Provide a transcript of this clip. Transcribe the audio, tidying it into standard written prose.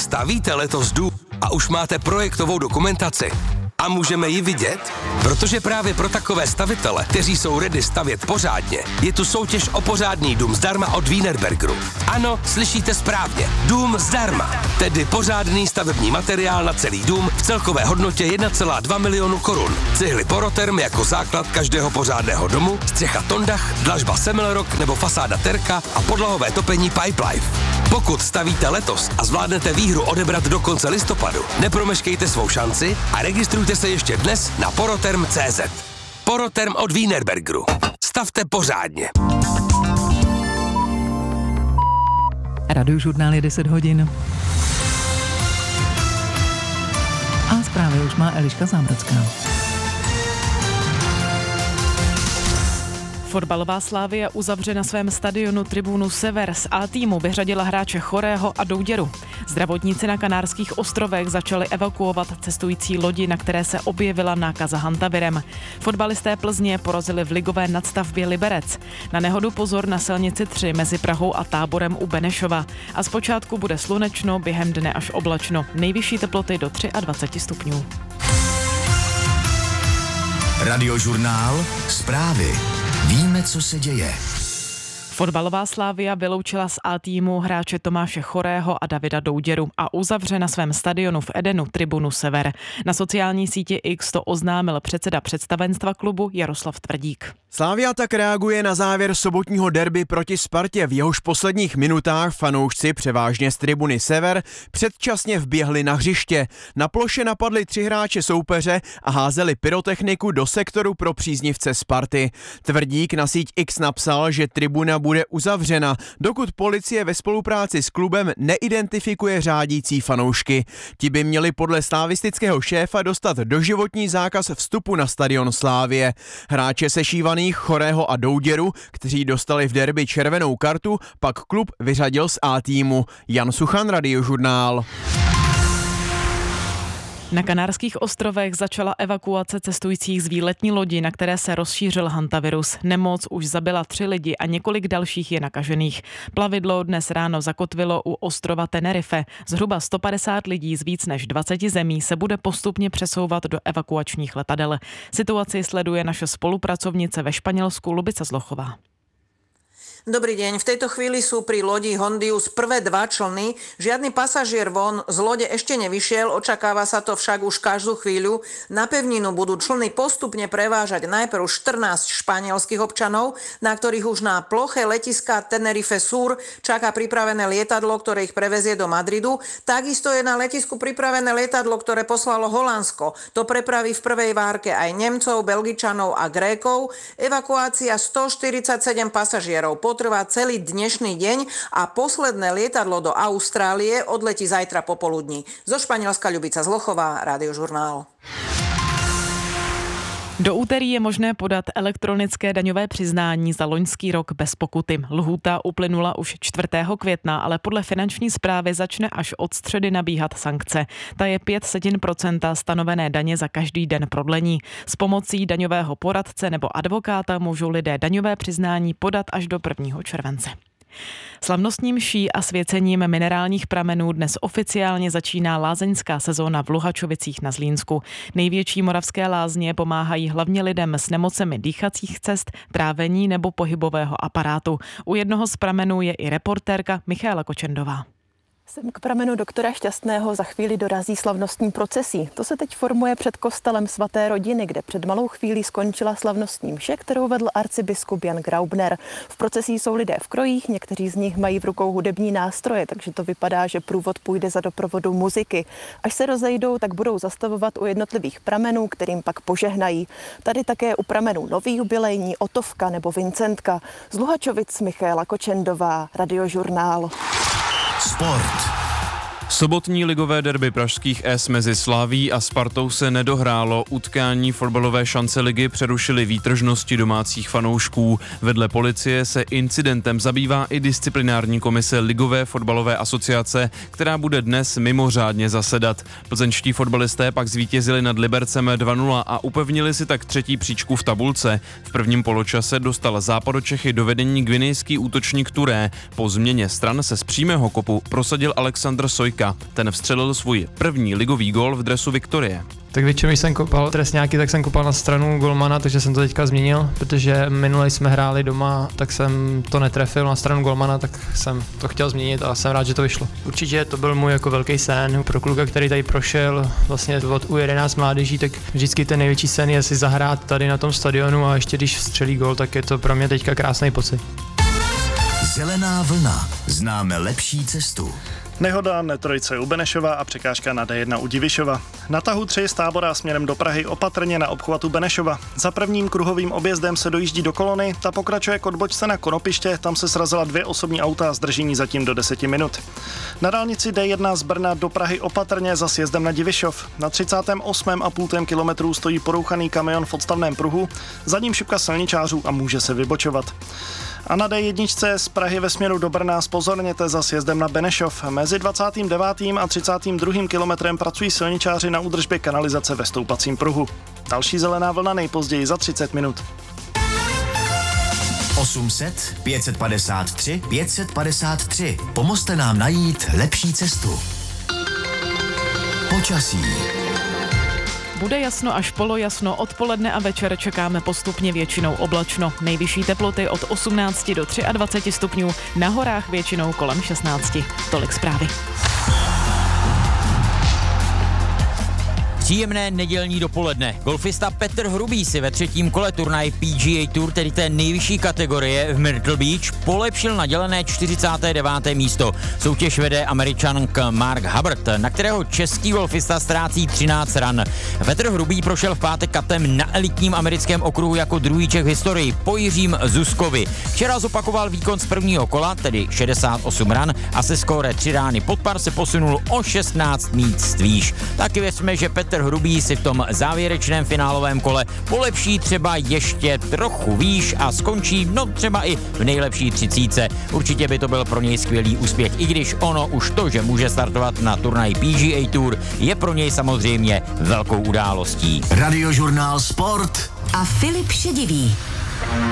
Stavíte letos dům a už máte projektovou dokumentaci? A můžeme ji vidět? Protože právě pro takové stavitele, kteří jsou ready stavět pořádně, je tu soutěž o pořádný dům zdarma od Wienerbergeru. Ano, slyšíte správně. Dům zdarma. Tedy pořádný stavební materiál na celý dům v celkové hodnotě 1,2 milionu korun. Cihly Poroterm jako základ každého pořádného domu, střecha Tondach, dlažba Semmelrock nebo fasáda Terka a podlahové topení Pipelife. Pokud stavíte letos a zvládnete výhru odebrat do konce listopadu, nepromeškejte svou šanci a registrujte se ještě dnes na poroterm.cz. Poroterm od Wienerbergeru. Stavte pořádně. Radiožurnál je 10 hodin. A zprávy už má Eliška Zámbrocká. Fotbalová Slavia uzavře na svém stadionu Tribunu Sever. Z A týmu vyřadila hráče Chorého a Douděru. Zdravotníci na Kanárských ostrovech začali evakuovat cestující lodi, na které se objevila nákaza hantavirem. Fotbalisté Plzně porazili v ligové nadstavbě Liberec. Na nehodu pozor na silnici 3 mezi Prahou a Táborem u Benešova. A zpočátku bude slunečno, během dne až oblačno. Nejvyšší teploty do 23 stupňů. Radiožurnál Zprávy. Víme, co se děje. Fotbalová Slavia vyloučila z A týmu hráče Tomáše Chorého a Davida Douděru a uzavře na svém stadionu v Edenu Tribunu Sever. Na sociální síti X to oznámil předseda představenstva klubu Jaroslav Tvrdík. Slavia tak reaguje na závěr sobotního derby proti Spartě, v jehož posledních minutách fanoušci převážně z Tribuny Sever předčasně vběhli na hřiště. Na ploše napadli 3 hráče soupeře a házeli pyrotechniku do sektoru pro příznivce Sparty. Tvrdík na síť X napsal, že tribuna bude uzavřena, dokud policie ve spolupráci s klubem neidentifikuje řádící fanoušky. Ti by měli podle slavistického šéfa dostat doživotní zákaz vstupu na stadion Slavie. Hráče sešívaných Chorého a Douděru, kteří dostali v derby červenou kartu, pak klub vyřadil z A týmu. Jan Suchan, Radiožurnál. Na Kanárských ostrovech začala evakuace cestujících z výletní lodi, na které se rozšířil hantavirus. Nemoc už zabila 3 lidi a několik dalších je nakažených. Plavidlo dnes ráno zakotvilo u ostrova Tenerife. Zhruba 150 lidí z víc než 20 zemí se bude postupně přesouvat do evakuačních letadel. Situaci sleduje naše spolupracovnice ve Španělsku Lubica Zlochová. Dobrý deň, v tejto chvíli sú pri lodi Hondius prvé 2 člny. Žiadny pasažier von z lode ešte nevyšiel, očakáva sa to však už každú chvíľu. Na pevninu budú člny postupne prevážať najprv 14 španielských občanov, na ktorých už na ploche letiska Tenerife Sur čaká pripravené lietadlo, ktoré ich prevezie do Madridu. Takisto je na letisku pripravené lietadlo, ktoré poslalo Holandsko. To prepraví v prvej várke aj Nemcov, Belgičanov a Grékov. Evakuácia 147 pasažierov potrvá celý dnešný deň a posledné lietadlo do Austrálie odletí zajtra popoludní. Zo Španielska Ľubica Zlochová, Radiožurnál. Do úterý je možné podat elektronické daňové přiznání za loňský rok bez pokuty. Lhůta uplynula už 4. května, ale podle finanční správy začne až od středy nabíhat sankce. Ta je 0,05% stanovené daně za každý den prodlení. S pomocí daňového poradce nebo advokáta můžou lidé daňové přiznání podat až do 1. července. Slavnostní mší a svěcením minerálních pramenů dnes oficiálně začíná lázeňská sezóna v Luhačovicích na Zlínsku. Největší moravské lázně pomáhají hlavně lidem s nemocemi dýchacích cest, trávení nebo pohybového aparátu. U jednoho z pramenů je i reportérka Michaela Kočendová. Sem k pramenu doktora Šťastného za chvíli dorazí slavnostní procesí. To se teď formuje před kostelem svaté rodiny, kde před malou chvílí skončila slavnostní mše, kterou vedl arcibiskup Jan Graubner. V procesí jsou lidé v krojích, někteří z nich mají v rukou hudební nástroje, takže to vypadá, že průvod půjde za doprovodu muziky. Až se rozejdou, tak budou zastavovat u jednotlivých pramenů, kterým pak požehnají. Tady také u pramenů Nový jubilejní, Otovka nebo Vincentka. Z Luhačovic Michaela Kočendová, Radiožurnál. Sport. Sobotní ligové derby pražských S mezi Slavií a Spartou se nedohrálo. Utkání fotbalové šance ligy přerušily výtržnosti domácích fanoušků. Vedle policie se incidentem zabývá i disciplinární komise Ligové fotbalové asociace, která bude dnes mimořádně zasedat. Plzeňští fotbalisté pak zvítězili nad Libercem 2-0 a upevnili si tak 3. příčku v tabulce. V prvním poločase dostal Západočechy do vedení guinejský útočník Touré. Po změně stran se z přímého kopu prosadil Alexandr Sojka. Vítka. Ten vstřelil svůj první ligový gól v dresu Viktorie. Tak většinou, když jsem kopal trestňáky, tak jsem kopal na stranu golmana, takže jsem to teďka změnil, protože minule jsme hráli doma, tak jsem to netrefil na stranu golmana, tak jsem to chtěl změnit a jsem rád, že to vyšlo. Určitě to byl můj jako velký sen pro kluka, který tady prošel vlastně od U11 mládeží, tak vždycky ten největší sen je si zahrát tady na tom stadionu a ještě když vstřelí gól, tak je to pro mě teďka krásný pocit. Zelená vlna. Známe lepší cestu. Nehoda N3 u Benešova a překážka na D1 u Divišova. Na tahu 3 z Tábora směrem do Prahy opatrně na obchvatu Benešova. Za prvním kruhovým objezdem se dojíždí do kolony, ta pokračuje k odbočce na Konopiště, tam se srazila 2 osobní auta a zdržení zatím do 10 minut. Na dálnici D1 z Brna do Prahy opatrně za sjezdem na Divišov. Na 38,5 kilometru stojí porouchaný kamion v odstavném pruhu, za ním šipka silničářů a může se vybočovat. A na D1 z Prahy ve směru do Brna zpozorněte za sjezdem na Benešov. Mezi 29. a 32. kilometrem pracují silničáři na údržbě kanalizace ve stoupacím pruhu. Další zelená vlna nejpozději za 30 minut. 800 553 553. Pomozte nám najít lepší cestu. Počasí. Bude jasno až polojasno, odpoledne a večer čekáme postupně většinou oblačno. Nejvyšší teploty od 18 do 23 stupňů, na horách většinou kolem 16. Tolik zprávy. Příjemné nedělní dopoledne. Golfista Petr Hrubý si ve 3. kole turnaje PGA Tour, tedy té nejvyšší kategorie v Myrtle Beach, polepšil na dělené 49. místo. Soutěž vede Američan Mark Hubbard, na kterého český golfista ztrácí 13 ran. Petr Hrubý prošel v pátek katem na elitním americkém okruhu jako druhý Čech v historii po Jiřím Zuzkovi. Včera zopakoval výkon z prvního kola, tedy 68 ran, a se skóre 3 rány pod par se posunul o 16 míst výš. Taky věřme, že Petr Hrubý si v tom závěrečném finálovém kole polepší třeba ještě trochu výš a skončí třeba i v nejlepší 30. Určitě by to byl pro něj skvělý úspěch, i když ono už to, že může startovat na turnaji PGA Tour, je pro něj samozřejmě velkou událostí. Radiožurnál Sport a Filip Šedivý.